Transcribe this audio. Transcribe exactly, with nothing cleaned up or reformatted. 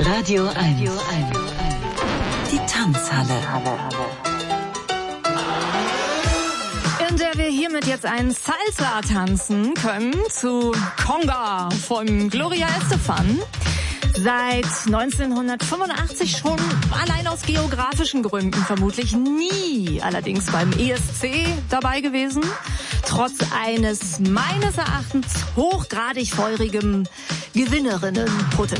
Radio eins. Die Tanzhalle. In der wir hiermit jetzt einen Salsa tanzen können zu Conga von Gloria Estefan. Seit neunzehnhundertfünfundachtzig schon, allein aus geografischen Gründen vermutlich nie, allerdings beim E S C dabei gewesen. Trotz eines meines Erachtens hochgradig feurigem Gewinnerinnenpotenzials.